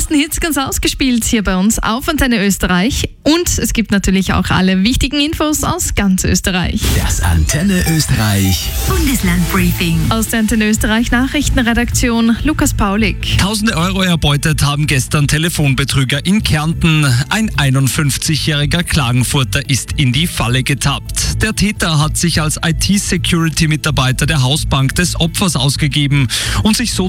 neuesten Hits ganz ausgespielt hier bei uns auf Antenne Österreich. Und es gibt natürlich auch alle wichtigen Infos aus ganz Österreich. Das Antenne Österreich Bundeslandbriefing. Aus der Antenne Österreich Nachrichtenredaktion Lukas Paulik. Tausende Euro erbeutet haben gestern Telefonbetrüger in Kärnten. Ein 51-jähriger Klagenfurter ist in die Falle getappt. Der Täter hat sich als IT-Security-Mitarbeiter der Hausbank des Opfers ausgegeben und sich so